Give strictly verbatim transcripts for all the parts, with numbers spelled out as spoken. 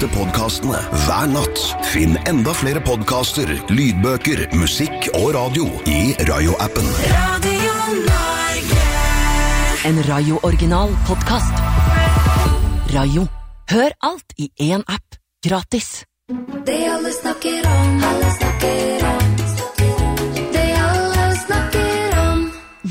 beste podcastene hver natt. Finn enda flere podcaster, lydbøker, musikk og radio i Rayo-appen. Radio Norge. En Rayo-original podcast. Rayo. Hør alt i en app. Gratis. Det alle snakker om, alle snakker om. Det alle snakker om.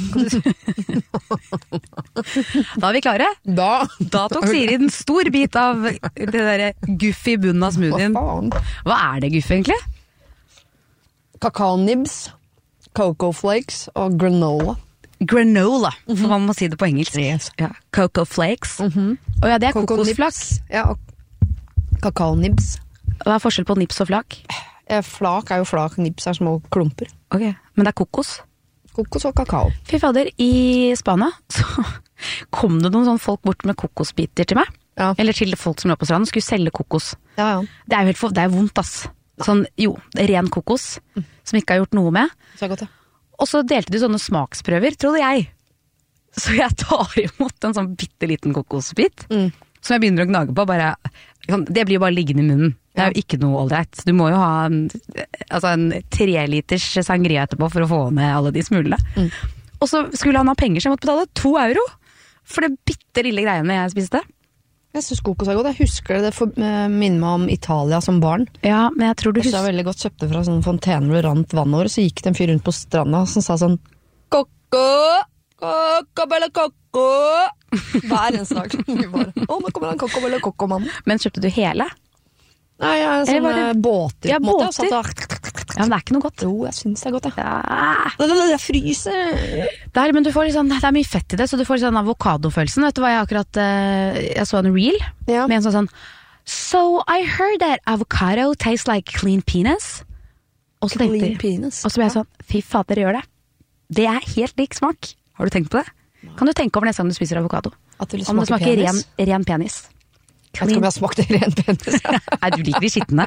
Da er vi klare. Da, da tok Siri en stor bit av det der Guffy i bunnen av smoothien. Hva er det Guffy egentlig? Kakao-nibs, cocoa flakes og granola. Granola, for man må si det på engelsk. Yes. Ja. Cocoa flakes. Mm-hmm. Og ja, det er kokosflak. Ja, og kakao-nibs. Hva er forskjell på nips og flak? Flak er jo flak, nibs er små klumper. Ok, men det er kokos. Kokos og kakao. Fy fader, i Spania så kom det noen sånne folk bort med kokosbiter til meg. Ja. Eller til folk som lå på stranden, skulle selge kokos. Ja, ja. Det er jo helt for, det er vondt, ass. Sånn, jo, ren kokos, mm. som ikke har gjort noe med. Så er godt, ja. Og så delte de sånne smaksprøver, trodde jeg. Så jeg tar imot en sånn bitteliten kokosbit, mm. som jeg begynner å gnage på, bare, det blir jo bare liggende i munnen. Det er jo ikke noe ålreit. Du må jo ha en, altså en tre liters sangria etterpå for å få med alle de smulene. Mm. Og så skulle han ha penger, så jeg måtte betale to euro for det bitte lille greiene jeg spiste. Jeg synes kokos er godt. Jeg husker det, det for, uh, minner meg om Italia som barn. Ja, men jeg tror du husker... Jeg veldig godt kjøpte fra sånne fontener og rant vann over, så gikk det en fyr rundt på stranda som sa sånn Kokko! Kokko, bella kokko! Hver eneste dag. Å, nå kommer han kokko, bella kokko-mann. Men kjøpte du hele? Nei, ja, sånne det... båter. Ja, båter. Måte, ja, men det er ikke noe godt. Jo, jeg synes det er godt, ja. ja. Det, det, det fryser. Der, men du får liksom, det er mye fett i det, så du får liksom avokadofølelsen. Vet du hva jeg akkurat, jeg så en reel, ja. Med en sånn sånn, so I heard that avocado tastes like clean penis. Og så tenkte jeg, penis. Og så ble jeg sånn, fy fader, gjør det. Det er helt lik smak. Har du tenkt på det? Kan du tenke over neste gang du spiser avokado? At det om det smaker ren, ren penis. Jeg vet ikke om jeg smakte ren penis. Nei, du liker de skittene.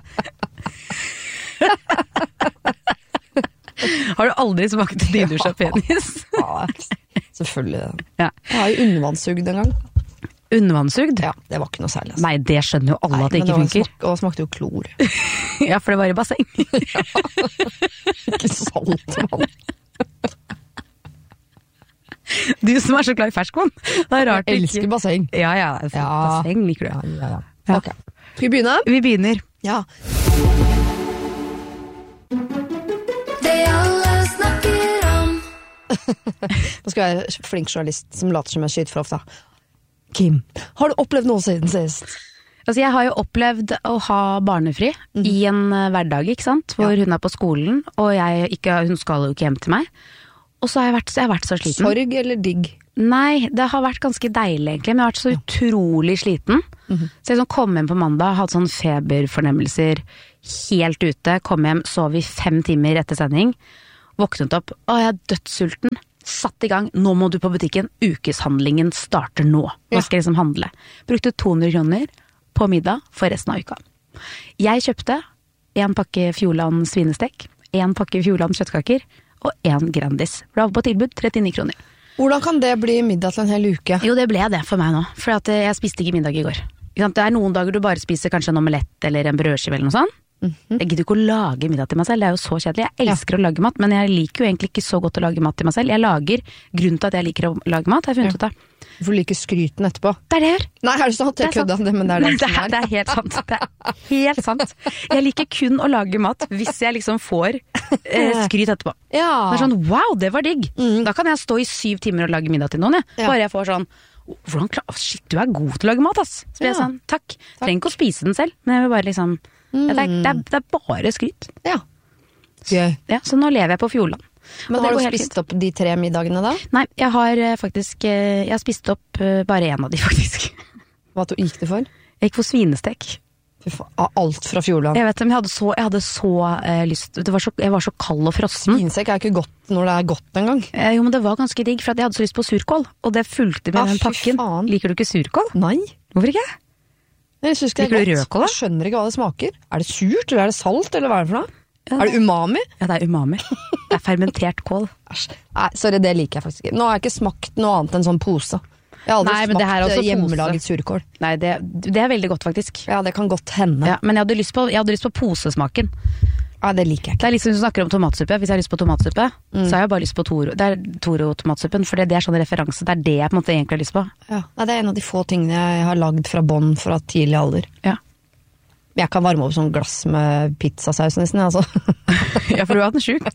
Har du aldri smakt nydusja penis? Ja, selvfølgelig. Ja. Jeg har jo undervannssugd en gang. Undervannssugd? Ja, det var ikke noe særlig. Altså. Nei, det skjønner jo alle. Nei, at det ikke funker. Smak, og det smakte jo klor. Ja, for det var i basseng. Ja, ikke salt, mann. Du som er så glad i ferskvann. Det er rart. Jeg elsker ikke... basseng. Ja, ja, ja. Basseng liker du. Ja, ja, ja. Ja. Ok. Skal vi begynne? Vi begynner. Ja. Det alle snakker om. Nå skal jeg være flink journalist som later som jeg skyter fra ofta. Kim, har du opplevd noe siden sist? Altså, jeg har jo opplevd å ha barnefri mm-hmm. i en hverdag, ikke sant? Hvor ja. Hun er på skolen, og jeg ikke, hun skal jo ikke hjem til meg. Og så har jeg vært, jeg har vært så sliten. Sorg eller digg? Nei, det har vært ganske deilig egentlig, men jeg har vært så utrolig sliten. Mm-hmm. Så jeg sånn, kom hjem på mandag, hadde sånn feberfornemmelser helt ute, kom hjem, sov i fem timer etter sending, våknet opp, å jeg er dødssulten, satt i gang, nå må du på butikken, ukeshandlingen starter nå. Nå skal jeg liksom handle. Brukte to hundre kroner på middag for resten av uka. Jeg kjøpte en pakke Fjordland svinestek, en pakke Fjordland kjøttkaker, og en Grandis. Det var på tilbud, trettini kroner. Hvordan kan det bli middag til en hel uke? Jo, det ble det for meg nå, for at jeg spiste ikke middag i går. Det er noen dager du bare spiser kanskje en omelett eller en brødskive eller noe sånt. Mm-hmm. Jeg gidder ikke å lage middag til meg selv, det er jo så kjedelig. Jeg elsker ja. Å lage mat, men jeg liker jo egentlig ikke så godt å lage mat til meg selv. Jeg lager, grunnen til at jeg liker å lage mat, har jeg funnet ja. Ut av. Du får like skryten etterpå. Det er det jeg gjør. Nei, er det sant? Jeg kødda det, men det er det. Nei, det, er, det er helt sant. Det er helt sant. Jeg liker kun å lage mat hvis jeg liksom får eh, skryt etterpå. Ja. Det er sånn, wow, det var digg. Mm. Da kan jeg stå i syv timer og lage middag til noen, jeg. Ja. Bare jeg får sånn, hvordan klar... Shit, du er god til å lage mat, ass. Så blir jeg sånn, takk. takk. Trenger ikke å spise den selv, men jeg vil bare liksom... Mm. Ja, det, er, det, er, det er bare skryt. Ja. Gøy. Ja, så nå lever jeg på Fjordland. Men har du spist opp de tre middagene da? Nei, jeg har faktisk Jeg har spist opp bare en av de faktisk. Hva gikk det for? Jeg gikk for svinestek. Alt fra Fjordland. Jeg vet det, men jeg hadde så, jeg hadde så eh, lyst det var så, Jeg var så kald og frossen. Svinestek er ikke godt når det er godt en gang. eh, Jo, men det var ganske digg, for at jeg hadde så lyst på surkål. Og det fulgte med ah, den pakken. Faen. Liker du ikke surkål? Nei. Hvorfor ikke? Jeg synes ikke Liker det er du rødkål da? Jeg skjønner ikke hva det smaker. Er det surt, eller er det salt, eller hva er det for noe? Ja, er det umami? Ja, det er umami. Det er fermentert kål. Nei, sorry, det liker jeg faktisk ikke. Nå har jeg ikke smakt noe annet enn sånn pose. Jeg har aldri Nei, men det her er smakt også hjemmelaget pose. surkål. Nei, det, det er veldig godt faktisk. Ja, det kan godt hende. Ja, men jeg hadde lyst på, jeg hadde lyst på posesmaken. Ja, det liker jeg ikke. Det er litt som du snakker om tomatsuppe. Hvis jeg har lyst på tomatsuppe, mm. så har jeg bare lyst på Toro. Det er Toro-tomatsuppen, for det er sånn referanse. Det er det jeg på en måte egentlig har lyst på. Ja. Nei, det er en av de få tingene jeg har lagd fra bånn fra tidlig alder. Ja. Jeg kan varme opp sånn glass med pizzasaus nesten, altså. Ja, for du har hatt den sjuk.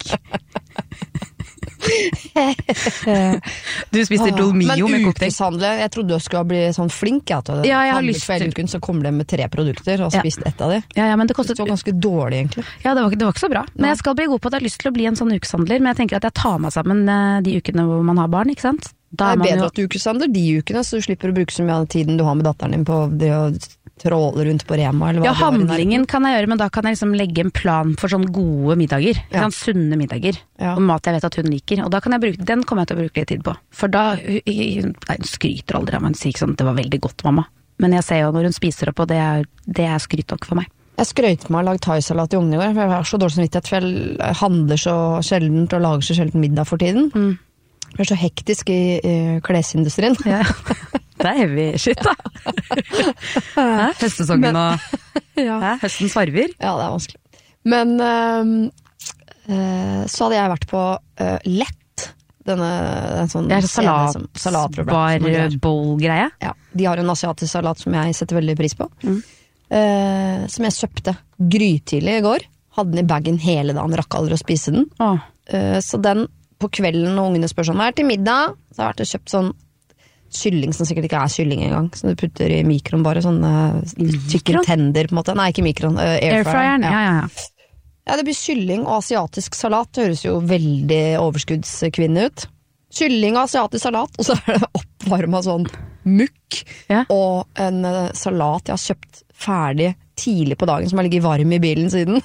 Du spiser dolmio med cocktail. Men ukeshandle, jeg trodde du skulle bli sånn flink. Ja, til ja, jeg har lyst til. til. Uken, så kommer det med tre produkter og Ja. spist ett av de. Ja, ja, men det kostet... Det var ganske dårlig, egentlig. Ja, det var, det var ikke så bra. Men jeg skal bli god på at jeg har lyst til å bli en sånn ukeshandler, men jeg tenker at jeg tar meg sammen eh, de ukene hvor man har barn, ikke sant? Da Det er man bedre jo... at du ukeshandler de ukene, så du slipper å bruke så mye av tiden du har med datteren din på det å tråle rundt på Rema, eller hva Ja, det var i nærheten. handlingen kan jeg gjøre, men da kan jeg liksom legge en plan for sånn gode middager. Ja. Sånn sunne middager. Ja. Og mat jeg vet at hun liker. Og da kan jeg bruke, den kommer jeg til å bruke litt tid på. For da, hun, hun, nei, hun skryter aldri av meg, hun sier ikke sånn, det var veldig godt, mamma. Men jeg ser jo når hun spiser opp, og det er, det er skryt nok for meg. Jeg skrøyte meg å lage thaisalat i ungen i går, for jeg har så dårlig samvittighet, for jeg handler så sjeldent og lager så sjelden middag for tiden. Mm. Jeg er så hektisk i, i klesindustrien. Ja. Det er heavy shit, da. Hæ? Høstsesongen og Ja. Hæ? Høstens farver. Ja, det er vanskelig. Men øhm, øh, så hadde jeg vært på øh, Lett, denne en sånn Det er salat, som- salatprogram som de har. bar-bowl-greie. Ja, de har en asiatisk salat som jeg setter veldig pris på. Mm. Eh, som jeg kjøpte grytidlig i går. Hadde den i bagen hele dagen, rakk aldri å spise den. Åh. Eh, så den på kvelden når ungene spør sånn, hva er til middag? Så har jeg vært og kjøpt sånn kylling som sikkert ikke er kylling engang. Så du putter i mikroen bare sånne chicken tender på en måte. Nei, ikke mikroen, uh, Airfryeren, ja, ja, ja. Ja, det blir kylling og asiatisk salat. Det høres jo veldig overskuddskvinne ut. Kylling og asiatisk salat, og så er det oppvarmet sånn mukk. Ja. Og en uh, salat jeg har kjøpt ferdig tidlig på dagen, som har ligget varm i bilen siden.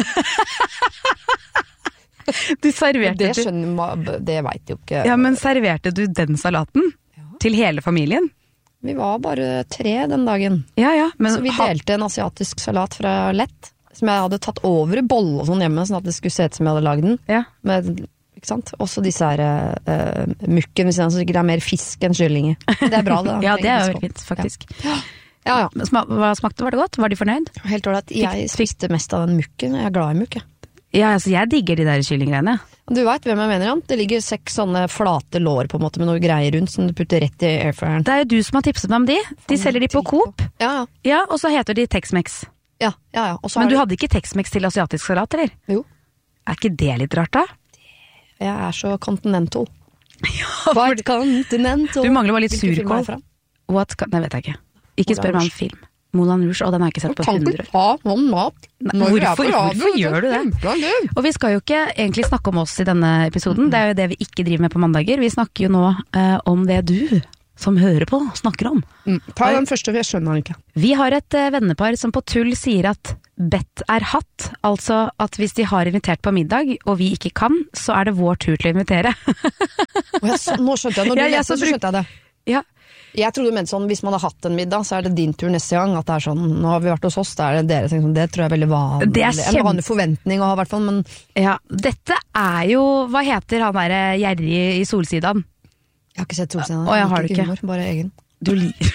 Du serverte Det du... skjønner man, det vet jo ikke. Ja, men serverte du den salaten? Til hele familien? Vi var bare tre den dagen. Ja, ja. Men Så vi delte en asiatisk salat fra Lett, som jeg hadde tatt over i bolle og sånn hjemme, sånn at det skulle se ut som jeg hadde lagd den. Ja. Med, ikke sant? Også disse her uh, mukken, hvis jeg sikkert er mer fisk enn kylling i. Det er bra, det. Ja, det er jo veldig fint, faktisk. Ja, ja. ja. Men sma- Hva smakte? Var det godt? Var de fornøyd? Helt ålreit. Jeg spiste mest av den mukken. Jeg er glad i mukk, jeg. Ja, altså jeg digger de der kyllinggreiene. Du vet hvem jeg mener, Jan? Det ligger seks sånne flate lår på en måte med noe greier rundt som du putter rett i airfryeren. Det er jo du som har tipset meg om de. De selger de på Coop. Ja, ja. Ja, og så heter de Tex-Mex. ja, ja, ja. Og så Men har du de- hadde ikke Tex-Mex til asiatisk salat, eller? Jo, Er ikke det litt rart, da? jeg er så continental. Ja, White continental. Du mangler bare litt Hvilken film er surkål. det fra? What? Nei, vet jeg ikke. Ikke spør meg om film. Moulin Rouge, og den har jeg ikke sett på Kan hundre ikke år. ta sånn mat. Nei, Når vi er hvorfor- på radio, hvorfor gjør du det? kjempegøy. Og vi skal jo ikke egentlig snakke om oss i denne episoden, det er jo det vi ikke driver med på mandager. Vi snakker jo nå eh, om det du, som hører på, snakker om. Mm. Ta den første, for jeg skjønner den ikke. Vi har et eh, vennepar som på tull sier at bedt er hatt, altså at hvis de har invitert på middag, og vi ikke kan, så er det vår tur til å invitere. Og jeg, så, nå skjønte jeg, når du Ja, jeg leste, så så skjønte jeg det. Ja, Jeg trodde du mente sånn, hvis man har hatt en middag, så er det din tur neste gang. At det er sånn, nå har vi vært hos oss, da er det dere. Sånn, det tror jeg er veldig vanlig. Det er En kjempe- vanlig forventning å ha, i hvert fall. Men ja, dette er jo, hva heter han der gjerrig i Solsidan? jeg har ikke sett Solsiden. Å, jeg har det ikke. Humor, bare egen. Du liker...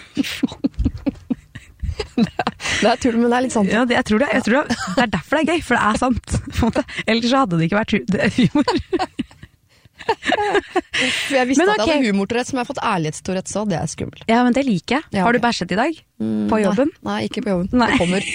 Det er tull, men det er litt sant. Ja, det, jeg tror det, jeg tror det, det er derfor det er gøy, for det er sant. på en måte. Ellers så hadde det ikke vært hu- det er humor. For jeg visste Men at jeg ok. hadde humortorett, som jeg har fått ærlighetstourett, så det er skummelt. Ja, men det liker jeg. Ja, Har du ok. bæsjet i dag? På jobben? Nei, nei, ikke på jobben. Nei. Det kommer.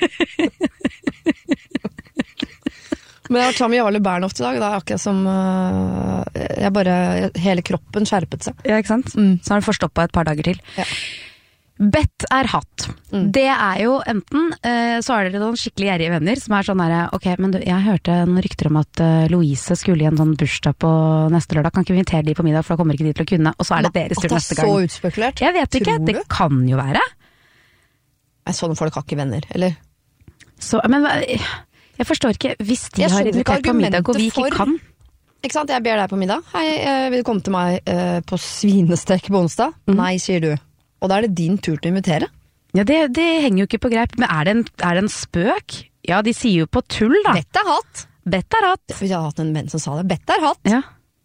Men jeg har tatt med Jarle Bernhoft i dag. Det er akkurat som øh, jeg bare, hele kroppen skjerpet seg. Ja, ikke sant? Så har du forstoppa et par dager til. Ja. Bedt er hatt. Det er jo enten eh, så er dere noen skikkelig gjerrige venner som er sånn her, ok, men du, jeg hørte noen rykter om at eh, Louise skulle i en sånn bursdag på neste lørdag, kan ikke vi invitere de på middag, for da kommer ikke de til å kunne, og så er det deres tur At det neste er så gang. utspekulert. Jeg vet ikke, Tror det du? kan jo være. Nei, sånne folk har ikke venner, eller? Så, men hva- jeg forstår ikke, hvis de Jeg har skjønner ikke invitert på middag, og vi ikke argumentet for- kan. Ikke sant, jeg ber deg på middag. Hei, eh, vil du komme til meg eh, på svinestek på onsdag? Nei, sier du. Og da er det din tur til å invitere. Ja, det, det henger jo ikke på greip, men er det, en, er det en spøk? Ja, de sier jo på tull da. Bedt er hatt. Bedt er hatt. Hvis jeg hadde hatt en venn som sa det. Bedt er hatt. Ja.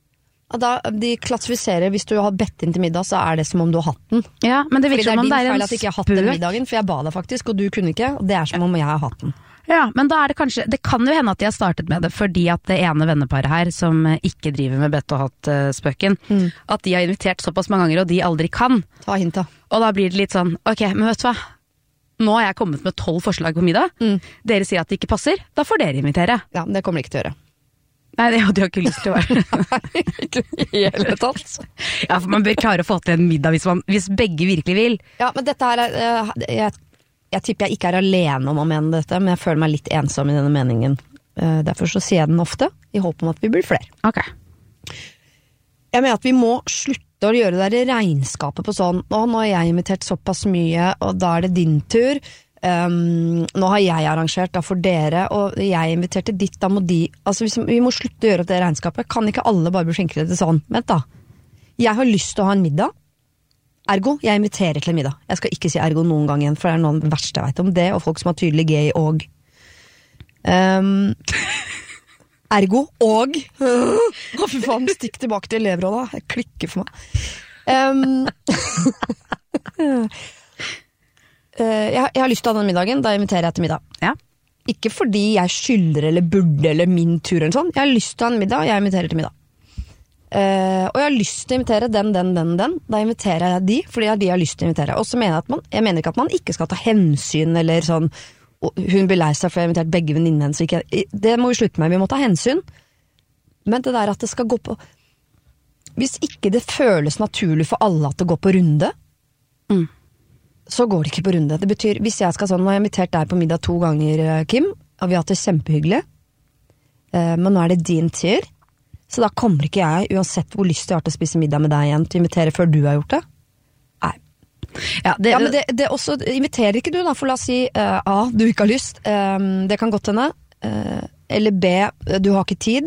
Da, de klassifiserer, hvis du har bedt inn til middag, så er det som om du har hatt den. Ja, men det Fordi virker det er som om din det er feil en at jeg ikke har hatt den spøk. middagen, for jeg ba deg faktisk, og du kunne ikke, og det er som om jeg har hatt den. Ja, men da er det kanskje, det kan jo hende at de har startet med det fordi at det ene venneparet her som ikke driver med bedt og hatt uh, spøken, mm. at de har invitert såpass mange ganger og de aldri kan. Ta hint da. Og da blir det litt sånn, ok, men vet du hva? Nå har jeg kommet med tolv forslag på middag. Mm. Dere sier at det ikke passer, da får dere invitere. Ja, men det kommer de ikke til å gjøre. Nei, det hadde jeg ikke lyst til å være. Nei, ikke i hele tatt. Ja, for man bør klare å få til en middag hvis, man, hvis begge virkelig vil. Ja, men dette her er, uh, jeg, jeg tipper jeg ikke er alene om å mene dette, men jeg føler meg litt ensom i denne meningen. Uh, derfor så sier jeg den ofte, i håp om at vi blir flere. Ok. Jeg mener at vi må slutte å gjøre det der regnskapet på sånn, å, nå har jeg invitert såpass mye, og da er det din tur. Um, nå har jeg arrangert, da for dere, og jeg inviterte ditt, da må de, altså vi, vi må slutte å gjøre det regnskapet. Kan ikke alle bare bli flinkere til sånn? Vent da, jeg har lyst til å ha en middag, ergo, jeg inviterer til en middag. Jeg skal ikke si ergo noen gang igjen, for det er noe av det verste jeg vet om det, og folk som har tydelig gay og um, ergo og å fy faen, stikk tilbake til elevrådet, jeg klikker for meg um, Uh, jeg, jeg har lyst til å ha den middagen, da inviterer jeg til middag. Ja. Ikke fordi jeg skylder eller burde eller min tur eller sånn. Jeg har lyst til å ha en middag, jeg inviterer til middag. Uh, og jeg har lyst til å invitere den, den, den, den. Da inviterer jeg de, fordi det er de jeg har lyst til å invitere. Og så mener jeg at man, jeg mener ikke at man ikke skal ta hensyn, eller sånn, hun blir lei seg for jeg har invitert begge venninnene hennes. Ikke, det må vi slutte med, vi må ta hensyn. Men det der at det skal gå på, hvis ikke det føles naturlig for alle at det går på runde, mm. så går det ikke på runde. Det betyr, hvis jeg skal sånn, nå har jeg invitert deg på middag to ganger, Kim, og vi har hatt det kjempehyggelig, uh, men nå er det din tur, så da kommer ikke jeg, uansett hvor lyst jeg har til å spise middag med deg igjen, til å invitere før du har gjort det. Nei. Ja, det, ja, men det, det også, inviterer ikke du da, for la oss si, uh, A, du ikke har lyst, um, det kan godt hende, uh, eller B, du har ikke tid,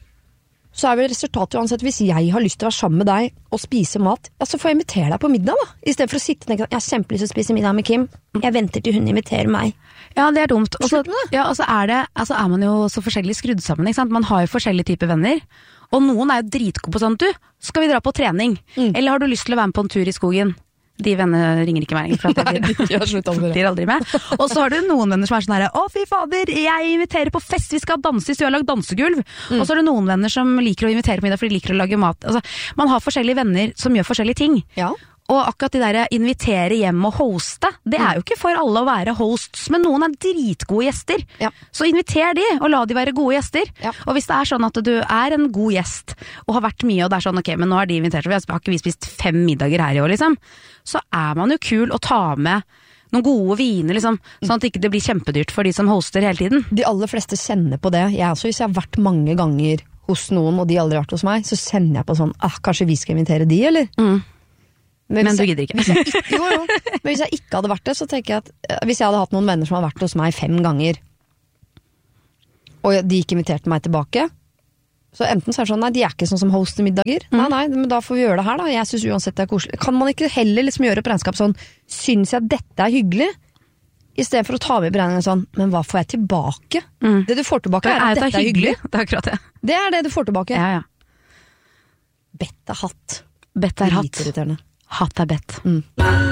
så er vel resultatet uansett, hvis jeg har lyst til å være sammen med deg og spise mat, ja, så får jeg invitere deg på middag da, i stedet for å sitte og tenke, jeg har kjempelyst til å spise middag med Kim, jeg venter til hun inviterer meg. Ja, det er dumt. Og så ja, er, det, altså er man jo så forskjellig skrudd sammen, ikke sant? Man har jo forskjellige typer venner, og noen er jo dritgode på sånn, du, skal vi dra på trening? Mm. Eller har du lyst til å være med på en tur i skogen? De vennene ringer ikke meg lenger, for at de, de har sluttet aldri. De er aldri med. Og så har du noen venner som er sånn her, å fy fader, jeg inviterer på fest, vi skal danse, hvis du har lagd dansegulv. Mm. Og så har du noen venner som liker å invitere på middag, for de liker å lage mat. Altså, man har forskjellige venner som gjør forskjellige ting. Ja. Og akkurat de der invitere hjem og hoste, det er jo ikke for alle å være hosts, men noen er dritgode gjester. Ja. Så inviter de, og la de være gode gjester. Ja. Og hvis det er sånn at du er en god gjest, og har vært mye, og det er sånn, ok, men nå har de invitert, vi har ikke vi spist fem middager her i år, liksom. Så er man jo kul å ta med noen gode viner, liksom, sånn at det ikke blir kjempedyrt for de som hoster hele tiden. De aller fleste kjenner på det. Jeg også, hvis jeg har vært mange ganger hos noen, og de aldri har vært hos meg, så kjenner jeg på sånn, ah, kanskje vi skal invitere de, eller? Mm. Men, men du gidder ikke. Jeg, ikke. Jo, jo. Men hvis jeg ikke hadde vært det, så tenker jeg at hvis jeg hadde hatt noen venner som hadde vært hos meg fem ganger, og de ikke inviterte meg tilbake, så enten så er det sånn, nei, de er ikke sånn som hoster middager. Mm. Nei, nei, men da får vi gjøre det her da. Jeg synes uansett det er koselig. Kan man ikke heller liksom gjøre på regnskap sånn, synes jeg dette er hyggelig? I stedet for å ta med i beregningen sånn, men hva får jeg tilbake? Mm. Det du får tilbake er, er at dette er hyggelig. hyggelig. Det er akkurat det. Det er det du får tilbake. Ja, ja. Bett er hatt. Bett er hatt. Hatt er bedt. Mm.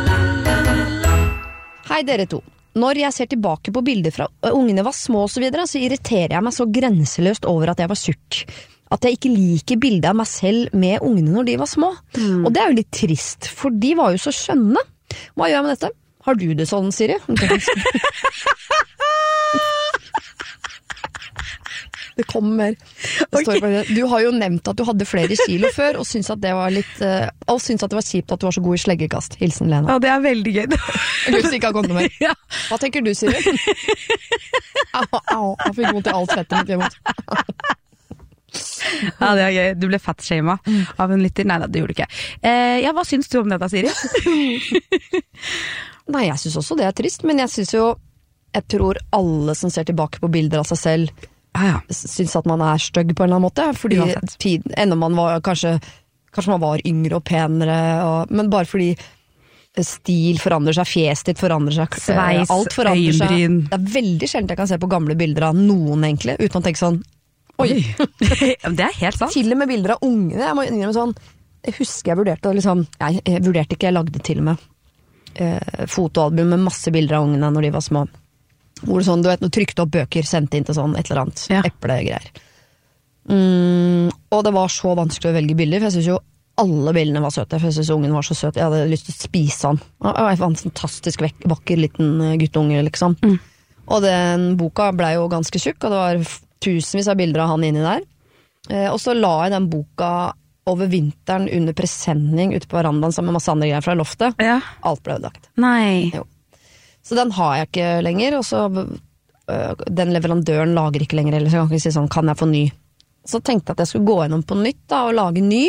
Hei dere to. Når jeg ser tilbake på bilder fra ungene var små og så videre, så irriterer jeg meg så grenseløst over at jeg var surt. At jeg ikke liker bildet av meg selv med ungene når de var små. Mm. Og det er jo litt trist, for de var jo så skjønne. Hva gjør jeg med dette? Har du det sånn, Siri? Det kommer mer. Det står bare, du har jo nevnt at du hadde flere kilo før, og syntes at det var litt uh, og syntes at det var kjipt at du var så god i sleggekast. Hilsen Lena. Ja, det er veldig gøy. Gud, så ikke har kommet mer. Ja. Hva tenker du, Siri? Au, au, jeg fikk vondt i alt fettet mitt. Ja, det er gøy. Du ble fat-shama av en lytter. Nei, det gjorde du ikke. Eh, ja, hva syns du om dette, Siri? Nei, jeg synes også det er trist, men jeg synes jo, jeg tror alle som ser tilbake på bilder av seg selv, ja, ja. Synes at man er støgg på en eller annen måte, fordi tiden, enda man var kanskje, kanskje man var yngre og penere, og, men bare fordi stil forandrer seg, fjes ditt forandrer seg, sveis, alt forandrer øyenbryn. Seg. Det er veldig sjelden jeg kan se på gamle bilder av noen egentlig, uten å tenke sånn, Oi. Det er helt sant. Til og med bilder av ungene. Jeg må innrømme sånn, jeg husker jeg vurderte liksom, jeg, jeg vurderte ikke, jeg lagde til og med eh, fotoalbum med masse bilder av ungene når de var små. Hvor det sånn, du vet, du trykte opp bøker, sendte inn til sånn, et eller annet, ja. eplegreier. Mm, og det var så vanskelig å velge bilder, for jeg synes jo alle bildene var søte, for jeg synes ungen var så søt, jeg hadde lyst til å spise han. Jeg var en fantastisk vakker liten guttunge, liksom. Mm. Og den boka ble jo ganske tjukk, og det var tusenvis av bilder av han inni der. Eh, og så la jeg den boka over vinteren under presenning ute på verandaen sammen med masse andre greier fra loftet. Ja. Alt ble ødelagt. Nei. Jo. Så den har jeg ikke lenger, og så øh, den leverandøren lager ikke lenger, eller så kan jeg ikke si sånn, kan jeg få ny? Så tenkte jeg at jeg skulle gå gjennom på nytt da, og lage ny.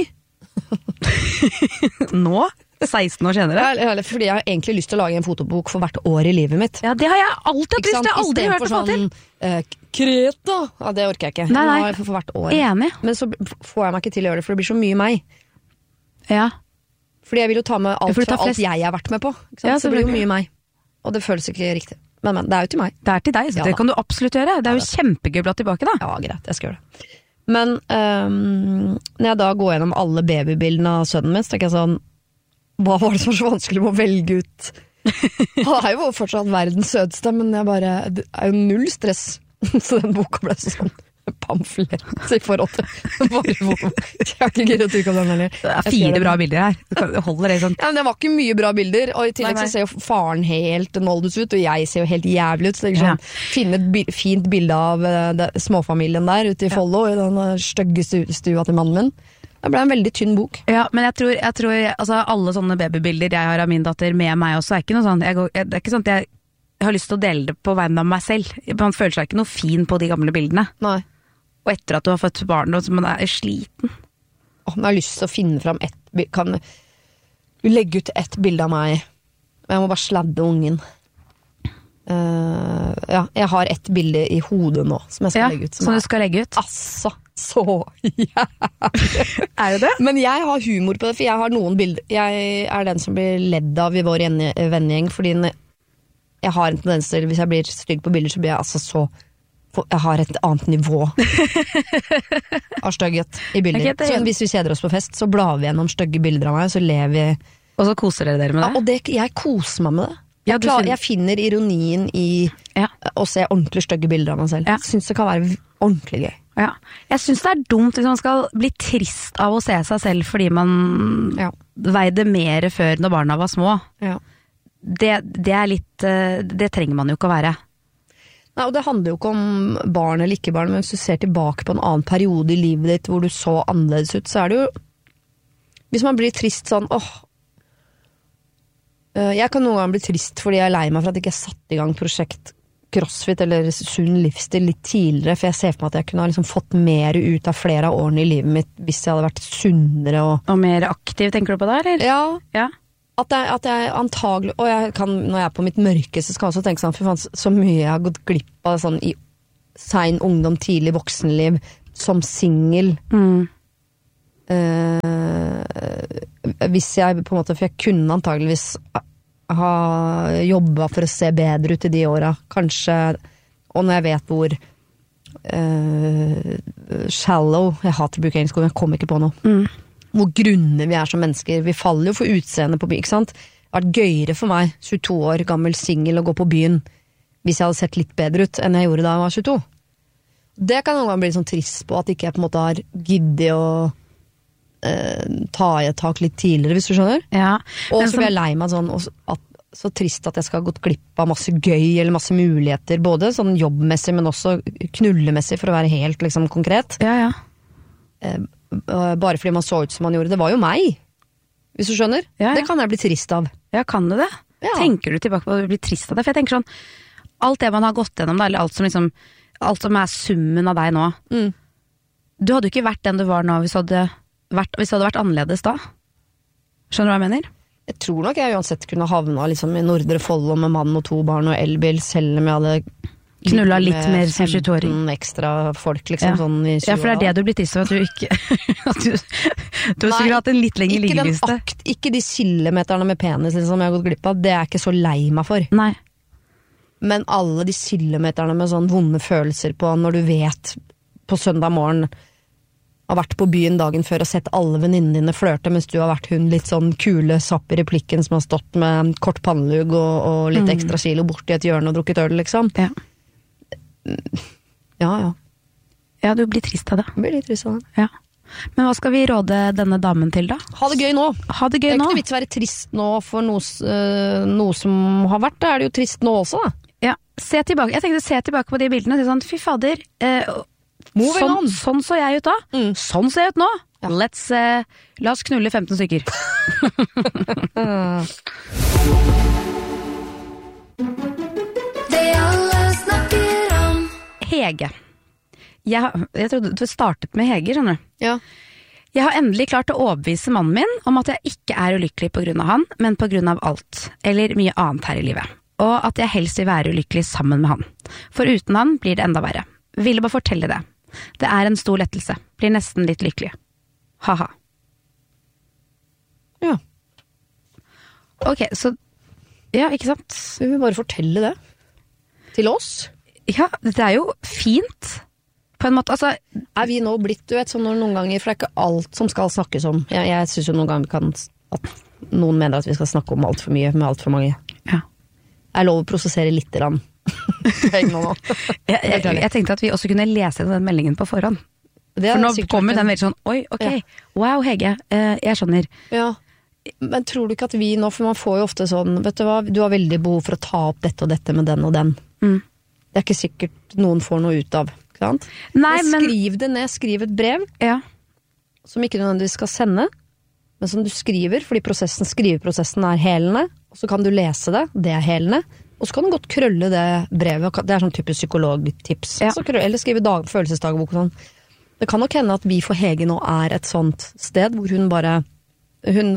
Nå? seksten år senere? Ja, fordi jeg har egentlig lyst til å lage en fotobok for hvert år i livet mitt. Ja, det har jeg alltid hatt lyst til, jeg har aldri hørt det få til. Uh, Kreta, ja, det orker jeg ikke. Nei, nei. For, for hvert år. Enig. Men så får jeg meg ikke til å gjøre det, for det blir så mye meg. Ja. Fordi jeg vil jo ta med alt fra alt jeg har vært med på. Ikke sant? Ja, så, så det blir jo mye meg. Og det føles ikke riktig. Men, men, det er jo til meg. Det er til deg, så ja, det kan du absolutt gjøre. Det er jo ja, kjempegøy å bla tilbake, da. Ja, greit, jeg skal gjøre det. Men um, når jeg da går gjennom alle babybildene av sønnen min, så tenker jeg sånn, hva var det som var så vanskelig med å velge ut? Han er jo fortsatt verdens sødeste, men jeg bare, det er jo null stress. Så den boka ble sånn pamflett i forhold til bare foto. Jeg har ikke giddet å trykke opp den heller. Det er fire bra bilder her. Det holder det sånn. Ja, men det var ikke mye bra bilder, og i tillegg nei, nei. Så ser jo faren helt noldus ut, og jeg ser jo helt jævlig ut, så det er sånn, ja. Finne et bi- fint bilde av uh, det, småfamilien der ute i Follo, ja. I den uh, stygge stu- stua til mannen min. Det ble en veldig tynn bok. Ja, men jeg tror, jeg tror altså, alle sånne babybilder jeg har av min datter med meg også, er ikke noe sånn, jeg går, jeg, det er ikke sånn at jeg, jeg har lyst til å dele det på vegne av meg selv. Man føler seg ikke noe fin på de gamle bildene. Nei. Og etter at du har fått barn, så man er sliten. Åh, men jeg har lyst til å finne frem ett, kan du legge ut ett bilde av meg? Jeg må bare sladde ungen. Uh, ja, jeg har ett bilde i hodet nå, som jeg skal ja, legge ut. Som, som du skal legge ut? Altså, så jævlig. Er det det? Men jeg har humor på det, for jeg har noen bilder. Jeg er den som blir ledd av i vår vennegjeng, fordi jeg har en tendens til, hvis jeg blir stygg på bilder, så blir jeg altså så, jeg har et annet nivå av stygghet i bilder. Okay, så hvis vi kjeder oss på fest, så blar vi gjennom stygge bilder av meg, så lever vi. Og så koser dere dere med det? Ja, og det, jeg koser meg med det. Jeg, ja, klar, finner... jeg finner ironien i ja. Å se ordentlig stygge bilder av meg selv. Ja. Jeg synes det kan være ordentlig gøy. Ja. Jeg synes det er dumt hvis man skal bli trist av å se seg selv fordi man ja. Veide mer før når barna var små. Ja. Det, det er litt, det trenger man jo ikke å være. Nei, og det handler jo ikke om barn eller ikke barn, men hvis du ser tilbake på en annen periode i livet ditt hvor du så annerledes ut, så er det jo, hvis man blir trist sånn, åh, jeg kan noen gang bli trist fordi jeg er lei meg for at jeg ikke har satt i gang prosjekt CrossFit eller sunn livsstil litt tidligere, for jeg ser for meg at jeg kunne ha liksom fått mer ut av flere av årene i livet mitt hvis jeg hadde vært sunnere og, og mer aktiv, tenker du på det, eller? Ja, ja. At, jeg, at jeg antagelig, og jeg kan, når jeg er på mitt mørke, så skal jeg også tenke sånn, for faen, så mye jeg har gått glipp av sånn i sein ungdom, tidlig voksenliv, som single. Mm. Uh, hvis jeg på en måte, for jeg kunne antageligvis ha jobbet for å se bedre ut i de åra, kanskje, og når jeg vet hvor uh, shallow, jeg hater å bruke engelsk, men jeg kommer ikke på noe, mm. hvor grunne vi er som mennesker, vi faller jo for utseende på by, ikke sant? Det har vært gøyere for meg, tjueto år gammel single, å gå på byen, hvis jeg hadde sett litt bedre ut enn jeg gjorde da jeg var tjueto. Det kan noen gang bli sånn trist på, at ikke jeg på en måte har giddet å Uh, ta i et tak litt tidligere, hvis du skjønner. Ja. Og så blir jeg lei meg sånn, at, så trist at jeg skal ha gått glipp av masse gøy eller masse muligheter, både sånn jobbmessig, men også knullemessig, for å være helt liksom konkret. Ja, ja. Uh, bare fordi man så ut som man gjorde. Det var jo meg, hvis du skjønner. Ja, ja. Det kan jeg bli trist av. Ja, kan du det? Ja. Tenker du tilbake på å bli trist av det? For jeg tenker sånn, alt det man har gått gjennom, eller alt som liksom, alt som er summen av deg nå, mm. du hadde jo ikke vært den du var nå hvis du hadde Vært, hvis det hadde vært annerledes da. Skjønner du hva jeg mener? Jeg tror nok jeg uansett kunne havna liksom, i Nordre Follo med mann og to barn og elbil, selv om jeg hadde knulla litt mer som tjueåring. Ekstra folk liksom ja. Sånn i tjue. Ja, for det er det du blir trist av, at du ikke at du, du har sikkert hatt en litt lengre liggeliste. Akt, ikke de kilometerne med penis liksom, som jeg har gått glipp av, det er jeg ikke så lei meg for. Nei. Men alle de kilometerne med sånn vonde følelser på når du vet på søndag morgen har vært på byen dagen før og sett alle venninnene dine flørte, mens du har vært hun litt sånn kule sapp i replikken som har stått med kort pannelugg og, og litt mm. ekstra kilo bort i et hjørne og drukket øl, liksom. Ja. Ja, ja. Ja, du blir trist av det. Jeg blir litt trist av det. Ja. Men hva skal vi råde denne damen til da? Ha det gøy nå. Ha det gøy nå. Det er ikke noe vits å være trist nå for noe, uh, noe som har vært, da er det jo trist nå også da. Ja, se tilbake. Jeg tenkte se tilbake på de bildene og si sånn, fy fader, eh, sånn, sånn så jeg ut da. Mm. Sånn ser jeg ut nå. Ja. Let's, eh, la oss knulle femten stykker. Det alle snakker om. Hege. Jeg, jeg trodde du startet med Hege, skjønner du? Ja. Jeg har endelig klart å overbevise mannen min om at jeg ikke er ulykkelig på grunn av han, men på grunn av alt, eller mye annet her i livet. Og at jeg helst vil være ulykkelig sammen med han. For uten han blir det enda verre. Ville bare fortelle det. Det er en stor lettelse. Blir nesten litt lykkelig. Haha. Ja. Ok, så... Ja, ikke sant? Vi vil bare fortelle det. Til oss. Ja, det er jo fint. På en måte, altså... Er vi nå blitt, du vet, sånn noen ganger, for det er ikke alt som skal snakkes om. Jeg, jeg synes jo noen ganger kan... At noen mener at vi skal snakke om alt for mye med alt for mange. Ja. Jeg lov å prosessere litt rann. jeg, jeg, jeg tenkte at vi også kunne lese den meldingen på forhånd. For nå kommer den veldig sånn, oi, ok, ja. Wow Hege, eh, jeg skjønner. Ja, men tror du ikke at vi nå, for man får jo ofte sånn, vet du hva, du har veldig behov for å ta opp dette og dette med den og den. Mm. Det er ikke sikkert noen får noe ut av, ikke sant? Nei, men skriv det ned, skriv et brev, ja. Som ikke nødvendigvis skal sende, men som du skriver, fordi prosessen, skriveprosessen er helende, og så kan du lese det, det er helende, og så kan du godt krølle det brevet, det er sånn typisk psykologtips, ja. Så krølle, eller skrive dag, følelsesdagbok og sånn. Det kan nok hende at vi for Hege nå er et sånt sted, hvor hun bare, hun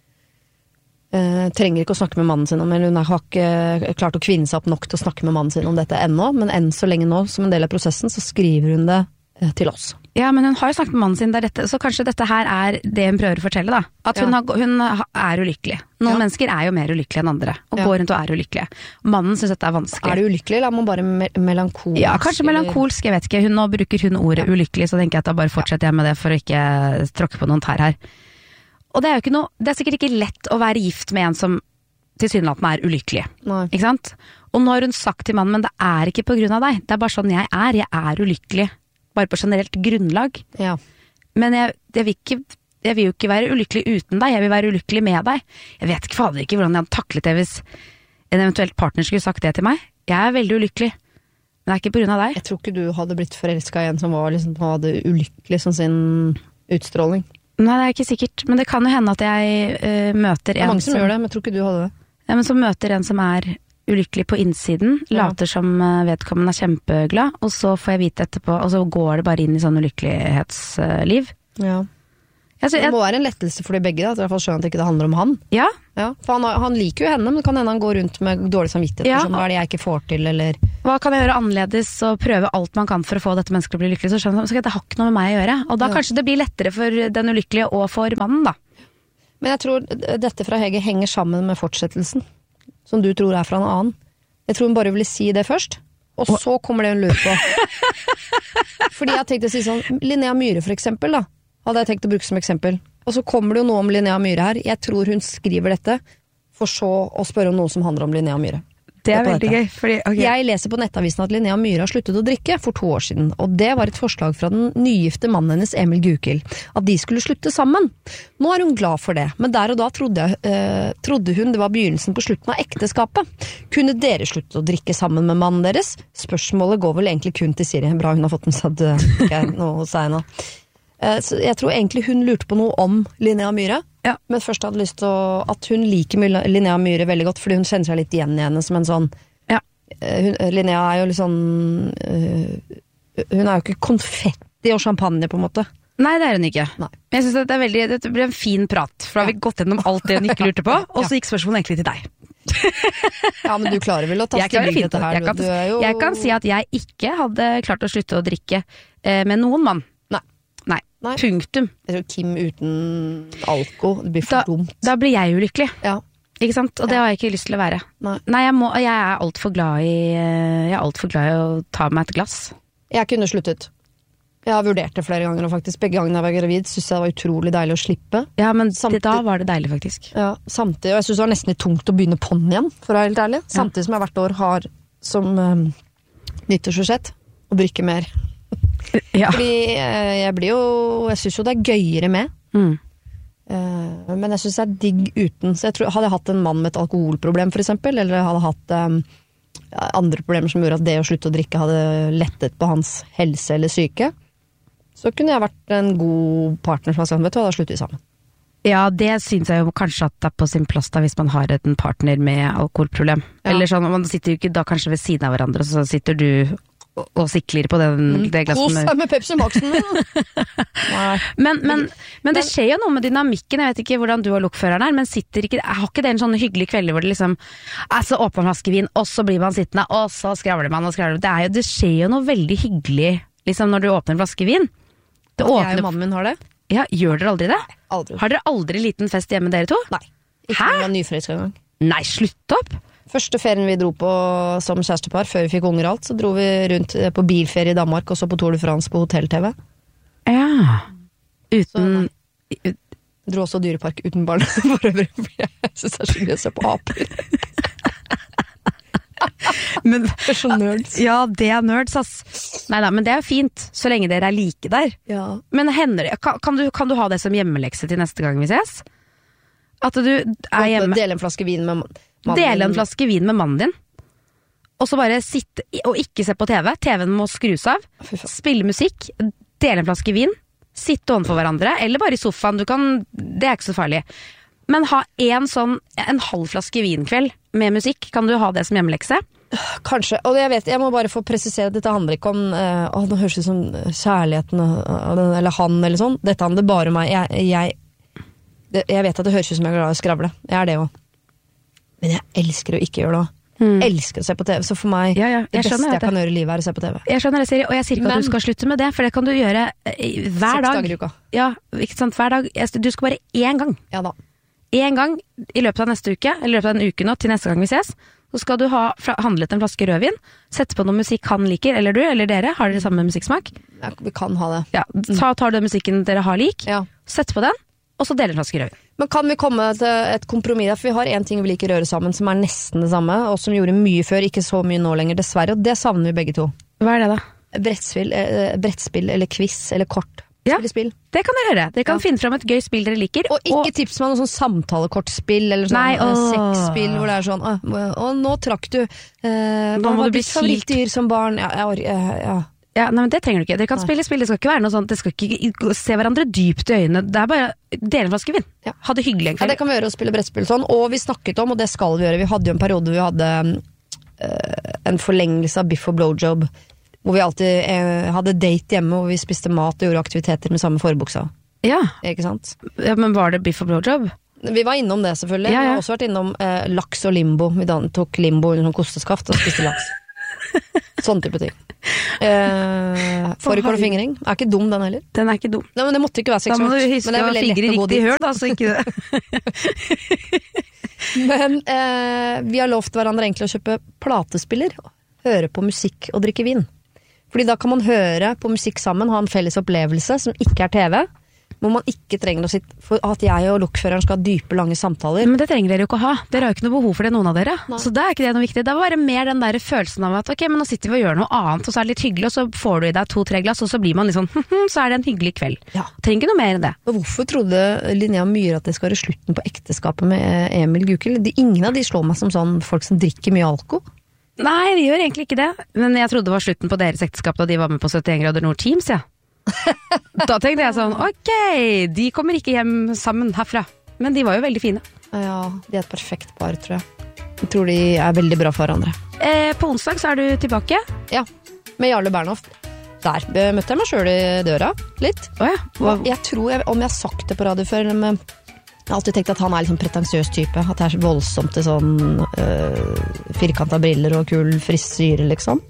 eh, trenger ikke å snakke med mannen sin om, eller hun har ikke klart å kvinne seg opp nok til å snakke med mannen sin om dette ennå, men enn så lenge nå, som en del av prosessen, så skriver hun det eh, til oss. Ja, men hun har jo snakket med mannen sin der dette, så kanskje dette her er det hun prøver å fortelle da. At hun, ja. har, hun er ulykkelig. Noen ja. Mennesker er jo mer ulykkelige enn andre, og ja. Går rundt og er ulykkelige. Mannen synes dette er vanskelig. Er du ulykkelig, eller er man bare me melankolsk? Ja, kanskje melankolsk, jeg vet ikke. Hun, nå bruker hun ordet ja. Ulykkelig, så tenker jeg at da bare fortsetter jeg med det for å ikke tråkke på noen tær her. Og det er jo ikke noe, det er sikkert ikke lett å være gift med en som tilsynelatende er ulykkelig. Nei. Ikke sant? Og nå har hun sagt til mannen, men det er ikke på grunn av deg. Det er bare sånn jeg er, jeg er ulykkelig. Bare på generelt grunnlag. Ja. Men jeg, jeg, vil ikke, jeg vil jo ikke være ulykkelig uten deg, jeg vil være ulykkelig med deg. Jeg vet ikke fader ikke hvordan jeg hadde taklet det hvis en eventuelt partner skulle sagt det til meg. Jeg er veldig ulykkelig, men det er ikke på grunn av deg. Jeg tror ikke du hadde blitt forelsket i en som var liksom, hadde ulykkelig som sin utstråling. Nei, det er ikke sikkert, men det kan jo hende at jeg uh, møter en som... Det er mange som, som gjør det, men jeg tror ikke du hadde det. Ja, men som møter en som er... ulykkelig på innsiden, later som vedkommende er kjempeglad, og så får jeg vite etterpå, og så går det bare inn i sånn ulykkelighetsliv. Ja. Jeg, så, jeg, det må være en lettelse for de begge, da, at i hvert fall skjønner at det ikke handler om han. Ja. Ja, for han, han liker jo henne, men kan hende han går rundt med dårlig samvittighet, ja. Sånn, hva er det jeg ikke får til, eller... Hva kan jeg gjøre annerledes, og prøve alt man kan for å få dette mennesket til å bli lykkelig, så skjønner han at det har ikke noe med meg å gjøre, og da ja. Kanskje det blir lettere for den ulykkelige og for mannen, da. Men jeg tror dette fra Hege henger sammen med fortsettelsen. Som du tror er fra en annen. Jeg tror hun bare ville si det først, og så kommer det hun lurer på. Fordi jeg tenkte å si sånn, Linnea Myhre for eksempel da, hadde jeg tenkt å bruke som eksempel. Og så kommer det jo noe om Linnea Myhre her. Jeg tror hun skriver dette, for så å spørre om noe som handler om Linnea Myhre. Det er veldig gøy. Fordi, okay. Jeg leser på nettavisen at Linnea Myhre har sluttet å drikke for to år siden, og det var et forslag fra den nygifte mannen hennes Emil Gukild, at de skulle slutte sammen. Nå er hun glad for det, men der og da trodde, jeg, eh, trodde hun det var begynnelsen på slutten av ekteskapet. Kunne dere slutte å drikke sammen med mannen deres? Spørsmålet går vel egentlig kun til Siri. Bra hun har fått med seg at okay, noe hos seg nå. Eh, så jeg tror egentlig hun lurte på noe om Linnea Myhre. Ja. Men først hadde lyst til å, at hun liker Linnea Myhre veldig godt, fordi hun kjenner seg litt igjen i henne som en sånn ja. hun, Linnea er jo litt sånn uh, hun er jo ikke konfetti og champagne på en måte. Nei, det er hun ikke. Nei. Men jeg synes at det er veldig, det blir en fin prat, for da har vi gått gjennom alt det hun ikke lurte på, og så gikk spørsmålet egentlig til deg. Ja, men du klarer vel å ta stilling til dette her. Jeg kan, jo... jeg kan si at jeg ikke hadde klart å slutte å drikke eh, med noen mann. Nei. Nei, punktum. Jeg tror Kim uten alko, det blir for da, dumt. Da blir jeg ulykkelig. Ja. Ikke sant? Og ja. Det har jeg ikke lyst til å være. Nei, Nei jeg, må, jeg er alt for glad i Jeg er alt for glad i å ta meg et glass. Jeg kunne sluttet. Jeg har vurdert det flere ganger, og faktisk begge gangene jeg var gravid, synes jeg det var utrolig deilig å slippe. Ja, men Samtid- da var det deilig, faktisk. Ja, samtidig, og jeg synes det var nesten litt tungt å begynne på'n igjen, for å være helt ærlig. Samtidig som jeg hvert år har som um, nyttårsforsett å drikke mer. Ja. Fordi eh, jeg blir jo, jeg synes jo det er gøyere med. Mm. Eh, men jeg synes det er digg uten. Så jeg tror, hadde jeg hatt en mann med et alkoholproblem for eksempel, eller hadde hatt um, andre problemer som gjorde at det å slutte å drikke hadde lettet på hans helse eller syke, så kunne jeg vært en god partner som har sagt, vet du hva, da slutter vi sammen. Ja, det synes jeg jo kanskje at det er på sin plass da, hvis man har en partner med alkoholproblem. Ja. Eller sånn, man sitter jo ikke da kanskje ved siden av hverandre, så sitter du og, og sikler på den, mm. det Kos glasset. deg med Pepsi Maxen min! Nei. Men, men, men det skjer jo noe med dynamikken, jeg vet ikke hvordan du og lokføreren er, men sitter ikke, har ikke det en sånn hyggelig kveld hvor det liksom, altså åpner en flaske vin, og så blir man sittende, og så skravler man og skravler. Det, er jo, det skjer jo noe veldig hyggelig, liksom når du åpner en flaske vin. Det Jeg åpner, og mannen min har det. ja, gjør dere aldri det? Aldri. Har dere aldri liten fest hjemme dere to? Nei. Ikke Hæ? når jeg var nyforelsket en gang. Nei, slutt opp! Første ferien vi dro på som kjærestepar, før vi fikk unger og alt, så dro vi rundt på bilferie i Danmark, og så på Tour de France på hotell-T V. Ja. Så Uten... nei. Vi dro også dyrepark uten barn, for øvrig, for jeg synes det er så gøy å se på aper. Men, Det er så nerds. ja, det er nerds, ass. Neida, men det er jo fint, så lenge dere er like der. Ja. Men hender det, kan, kan, du, kan du ha det som hjemmelekse til neste gang vi ses? At du er hjemme, Dele en flaske vin med mannen. dele en flaske vin med mannen din, og så bare sitte, og ikke se på T V, T V-en må skrus av, Fy faen. spille musikk, dele en flaske vin, sitte overfor hverandre, eller bare i sofaen, du kan, det er ikke så farlig. Men ha en sånn, en halv flaske vinkveld med musikk, kan du ha det som hjemmelekse? Kanskje, og jeg vet, jeg må bare få presisere at dette handler ikke om uh, å, det høres ut som kjærligheten uh, eller han eller sånn, dette handler bare om meg. Jeg, jeg, det, jeg vet at det høres ut som jeg er glad i å skravle, jeg er det jo. Men jeg elsker å ikke gjøre det også. Mm. Elsker å se på T V, så for meg, Ja, ja, jeg det beste skjønner jeg det. kan gjøre i livet er å se på T V. Jeg skjønner det, Siri, og jeg sier ikke Men- at du skal slutte med det, for det kan du gjøre eh, hver Seks dag. dager i uka. Ja, ikke sant, hver dag. Jeg- Du skal bare én gang. Ja da. En gang i løpet av neste uke, eller i løpet av en uke nå, til neste gang vi ses, så skal du ha fra, handlet en flaske rødvin, sette på noe musikk han liker, eller du, eller dere, har dere samme musikksmak? Ja, vi kan ha det. Ja, ta, tar du den musikken dere har lik, Ja. sett på den, og så deler en flaske rødvin. Men kan vi komme til et kompromiss der, for vi har en ting vi liker å røre sammen, som er nesten det samme, og som gjorde mye før, ikke så mye nå lenger, dessverre, og det savner vi begge to. Hva er det da? Brettspill, eh, brettspill eller quiz, eller kort. Ja. Spille spill. Det kan dere gjøre. Dere kan Ja. finne fram et gøy spill dere liker. Og ikke tips meg noe sånn samtalekortspill eller sånn Nei, eh, åh. sexspill hvor det er sånn Å, å, nå trakk du eh, Nå Hva må var du bli ditt favorittdyr som barn? Ja, jeg, or- eh, ja. Ja, nei, men det trenger du ikke. Dere kan Nei. spille spill, det skal ikke være noe sånt, det skal ikke se hverandre dypt i øynene. Det er bare dele en flaske vin. Ja. Ha det hyggelig en Ja, kveld. det kan vi gjøre, å spille brettspill sånn. Og vi snakket om, og det skal vi gjøre, vi hadde jo en periode hvor vi hadde eh, en forlengelse av biff og blowjob, hvor vi alltid eh, hadde date hjemme, hvor vi spiste mat og gjorde aktiviteter med samme forbuksa. Ja. Ikke sant? Ja, men var det biff og blowjob? Vi var innom det selvfølgelig. Ja, ja. Vi har også vært innom eh, laks og limbo. Vi dan- tok limbo under sånn kosteskaft og spiste laks. Sånne type ting. Eh, Fårikål og fingring. Er ikke dum den heller. Den er ikke dum. Nei, men det måtte ikke være Da må seksuelt. du Men huske det er å veldig fingre lett å gå riktig dit. høl, da, så ikke det. Men eh, vi har lovt hverandre egentlig å kjøpe platespiller, høre på musikk og drikke vin. Fordi da kan man høre på musikk sammen, ha en felles opplevelse som ikke er T V, hvor man ikke trenger å sitte for at jeg og lokføreren skal ha dype, lange samtaler. Men det trenger dere jo ikke å ha. Dere har jo ikke noe behov for det, noen av dere. Nei. Så da er ikke det noe viktig. Det er bare mer den der følelsen av at ok, men nå sitter vi og gjør noe annet, og så er det litt hyggelig, og så får du i deg to-tre glass, og så blir man litt sånn, så er det en hyggelig kveld. Ja. Trenger ikke noe mer enn det. Og hvorfor trodde Linnea Myhre at det skal være slutten på ekteskapet med eh, Emil Gukild? De, ingen av de slår meg som sånn folk som drikker mye alko. Nei, det gjør egentlig ikke det. Men jeg trodde det var slutten på deres ekteskap da de var med på syttien grader nord Teams, ja. Da tenkte jeg sånn, ok, de kommer ikke hjem sammen herfra. Men de var jo veldig fine. Ja, de er et perfekt par, tror jeg. Jeg tror de er veldig bra for hverandre. Eh, på onsdag så er du tilbake. Ja, med Jarle Bernhoft. Der eh, møtte jeg meg selv i døra, litt. Åja, hva, Og jeg tror, jeg, om jeg har sagt det på radio før, men jeg har alltid tenkt at han er litt sånn pretensiøs type. At det er voldsomt til sånn øh, firkantet briller og kul frisyre, liksom.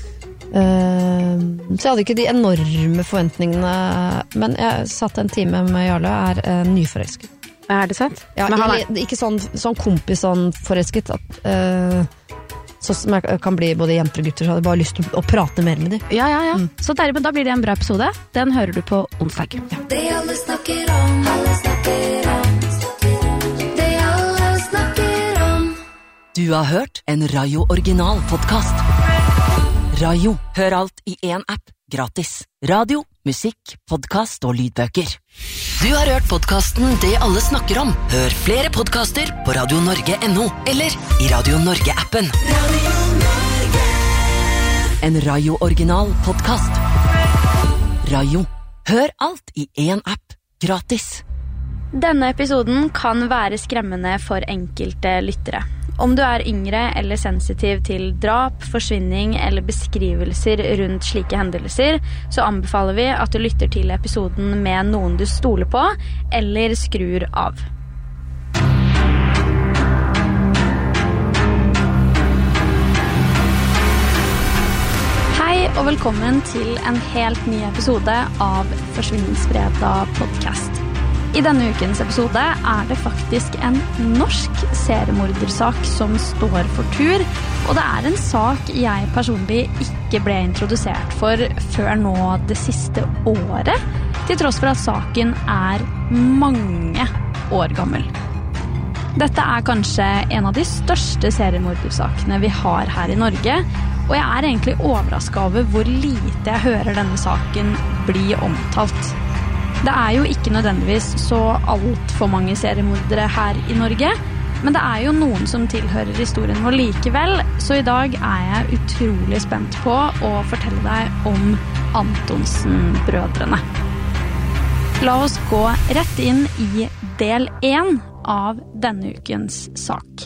Uh, så jeg hadde ikke de enorme forventningene, men jeg satt en time med Jarle og er uh, nyforelsket. er det sant? Ja, Men han er, jeg, ikke sånn, sånn kompis sånn forelsket at, uh, Så som jeg kan bli både jenter og gutter, så hadde jeg bare lyst til å prate mer med dem. Ja, ja, ja. Mm. Så dermed, da blir det en bra episode. Den hører du på onsdag. Ja. Det alle snakker om, alle snakker om, det alle snakker om. Du har hørt en Rayo Original podcast. Rayo, hør alt i en app, gratis. Radio, musikk, podcast og lydbøker. Du har hørt podcasten Det alle snakker om. Hør flere podcaster på radio norge punktum no eller i Radio Norge-appen. Radio Norge. En Rayo Original podcast. Rayo, hør alt i en app, gratis. Denne episoden kan være skremmende for enkelte lyttere. Om du er yngre eller sensitiv til drap, forsvinning eller beskrivelser rundt slike hendelser, så anbefaler vi at du lytter til episoden med noen du stoler på, eller skrur av. Hei og velkommen til en helt ny episode av Forsvinningsfredag podcast. I denne ukens episode er det faktisk en norsk seriemordersak som står for tur, og det er en sak jeg personlig ikke ble introdusert for før nå det siste året, til tross for at saken er mange år gammel. Dette er kanskje en av de største seriemordersakene vi har her i Norge, og jeg er egentlig overrasket over hvor lite jeg hører denne saken bli omtalt. Det er jo ikke nødvendigvis så alt for mange seriemordere her i Norge, men det er jo noen som tilhører historien vår likevel, så i dag er jeg utrolig spent på å fortelle deg om Antonsen-brødrene. La oss gå rett inn i del én av denne ukens sak.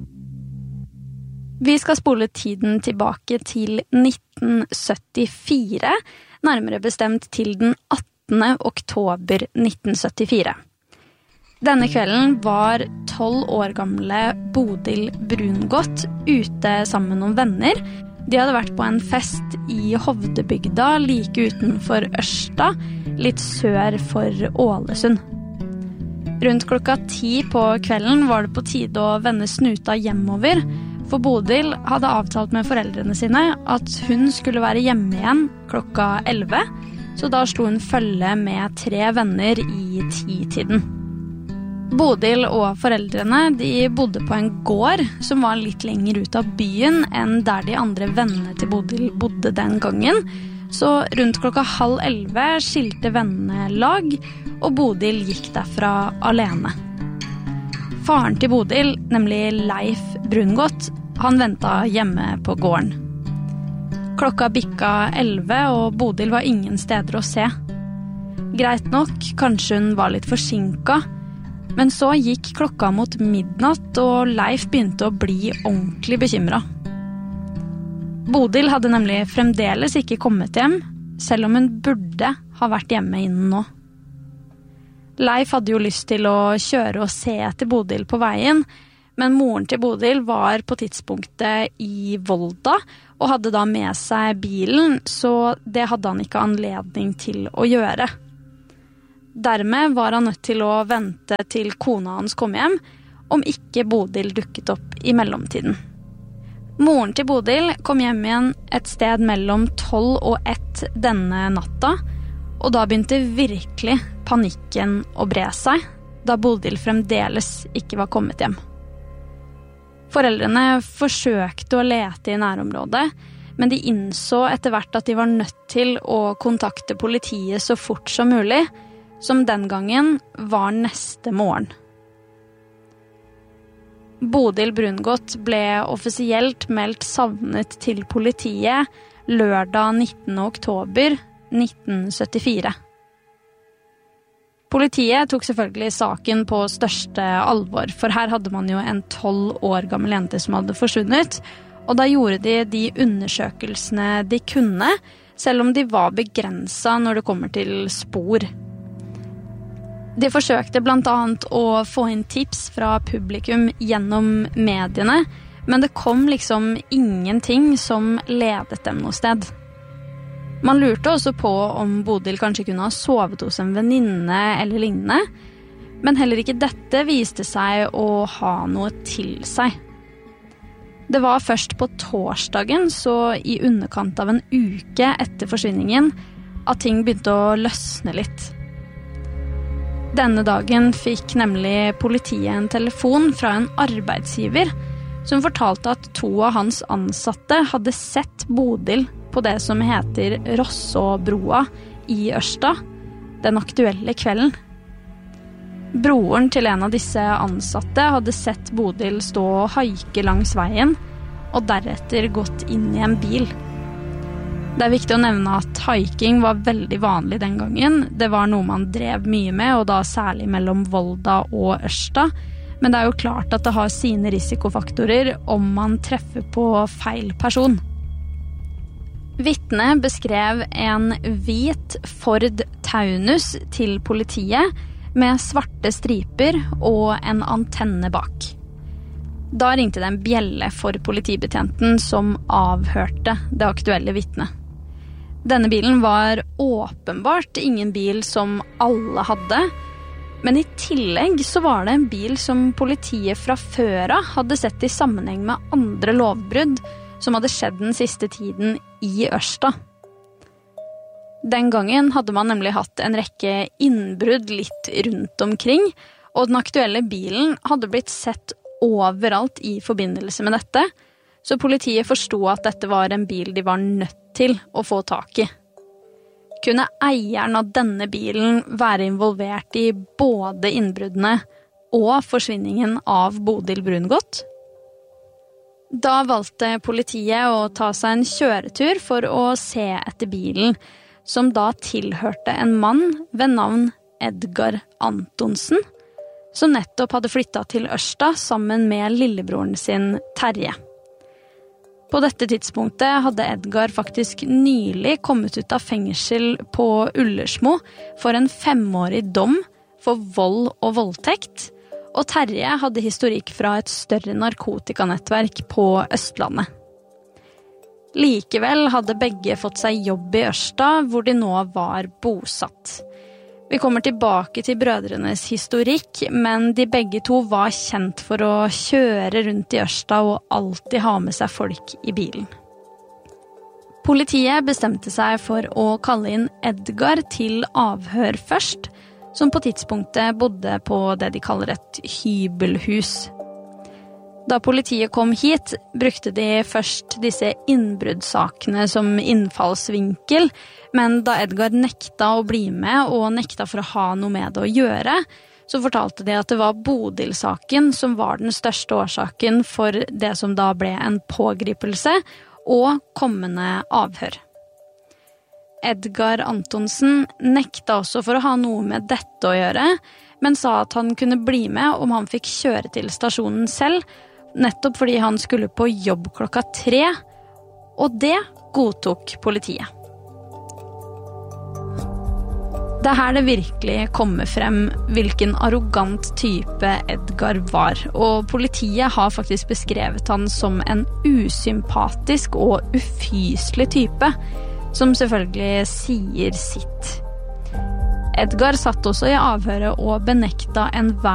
Vi skal spole tiden tilbake til nitten syttifire, nærmere bestemt til den attende oktober nitten syttifire. Denne kvelden var tolv år gamle Bodil Brungot ute sammen med noen venner. De hadde vært på en fest i Hovdebygda like utenfor Ørsta, litt sør for Ålesund. Rundt klokka ti på kvelden var det på tide å vende snuta hjemover, for Bodil hadde avtalt med foreldrene sine at hun skulle være hjemme igjen klokka elleve, så da slo hun følge med tre venner i ti-tiden. Bodil og foreldrene de bodde på en gård som var litt lenger ut av byen enn der de andre vennene til Bodil bodde den gangen, så rundt klokka halv elleve skilte vennene lag, og Bodil gikk derfra alene. Faren til Bodil, nemlig Leif Brungot, han ventet hjemme på gården. Klokka bikka elleve, og Bodil var ingen steder å se. Greit nok, kanskje hun var litt forsinket, men så gikk klokka mot midnatt, og Leif begynte å bli ordentlig bekymret. Bodil hadde nemlig fremdeles ikke kommet hjem, selv om hun burde ha vært hjemme innen nå. Leif hadde jo lyst til å kjøre og se etter Bodil på veien, men moren til Bodil var på tidspunktet i Volda, og hadde da med seg bilen, så det hadde han ikke anledning til å gjøre. Dermed var han nødt til å vente til kona hans kom hjem, om ikke Bodil dukket opp i mellomtiden. Moren til Bodil kom hjem igjen et sted mellom tolv og ett denne natta, og da begynte virkelig panikken å bre seg, da Bodil fremdeles ikke var kommet hjem. Foreldrene forsøkte å lete i nærområdet, men de innså etter hvert at de var nødt til å kontakte politiet så fort som mulig, som den gangen var neste morgen. Bodil Brungot ble offisielt meldt savnet til politiet lørdag nittende oktober nitten syttifire. Politiet tok selvfølgelig saken på største alvor, for her hadde man jo en tolv år gammel jente som hadde forsvunnet, og da gjorde de de undersøkelsene de kunne, selv om de var begrenset når det kommer til spor. De forsøkte blant annet å få inn tips fra publikum gjennom mediene, men det kom liksom ingenting som ledet dem noe sted. Man lurte også på om Bodil kanskje kunne ha sovet hos en venninne eller lignende, men heller ikke dette viste seg å ha noe til seg. Det var først på torsdagen, så i underkant av en uke etter forsvinningen, at ting begynte å løsne litt. Denne dagen fikk nemlig politiet en telefon fra en arbeidsgiver som fortalte at to av hans ansatte hadde sett Bodil på det som heter Rossåbroa i Ørsta den aktuelle kvelden. Broren til en av disse ansatte hadde sett Bodil stå og haike langs veien og deretter gått inn i en bil. Det er viktig å nevne at hiking var veldig vanlig den gangen. Det var noe man drev mye med, og da særlig mellom Volda og Ørsta. Men det er jo klart at det har sine risikofaktorer om man treffer på feil person. Vitnet beskrev en hvit Ford Taunus til politiet med svarte striper og en antenne bak. Da ringte det en bjelle for politibetjenten som avhørte det aktuelle vitnet. Denne bilen var åpenbart ingen bil som alle hadde, men i tillegg så var det en bil som politiet fra før av hadde sett i sammenheng med andre lovbrudd som hadde skjedd den siste tiden i Ørsta. Den gangen hadde man nemlig hatt en rekke innbrudd litt rundt omkring, og den aktuelle bilen hadde blitt sett overalt i forbindelse med dette, så politiet forstod at dette var en bil de var nødt til å få tak i. Kunne eieren av denne bilen være involvert i både innbruddene og forsvinningen av Bodil Brungot? Da valgte politiet å ta seg en kjøretur for å se etter bilen, som da tilhørte en mann ved navn Edgar Antonsen, som nettopp hadde flyttet til Ørsta sammen med lillebroren sin Terje. På dette tidspunktet hadde Edgar faktisk nylig kommet ut av fengsel på Ullersmo for en femårig dom for vold og voldtekt, og Terje hadde historikk fra et større narkotikanettverk på Østlandet. Likevel hadde begge fått seg jobb i Ørsta, hvor de nå var bosatt. Vi kommer tilbake til brødrenes historikk, men de begge to var kjent for å kjøre rundt i Ørsta og alltid ha med seg folk i bilen. Politiet bestemte seg for å kalle inn Edgar til avhør først, som på tidspunktet bodde på det de kaller et hybelhus. Da politiet kom hit, brukte de først disse innbruddssakene som innfallsvinkel, men da Edgar nekta å bli med og nekta for å ha noe med det å gjøre, så fortalte de at det var Bodil-saken som var den største årsaken for det som da ble en pågripelse og kommende avhør. Edgar Antonsen nekta også for å ha noe med dette å gjøre, men sa at han kunne bli med om han fikk kjøre til stasjonen selv, nettopp fordi han skulle på jobb klokka tre, og det godtok politiet. Det er her det virkelig kommer frem hvilken arrogant type Edgar var, og politiet har faktisk beskrevet han som en usympatisk og ufyselig type, som selvfølgelig sier sitt. Edgar satt også i avhøret og benekta enhver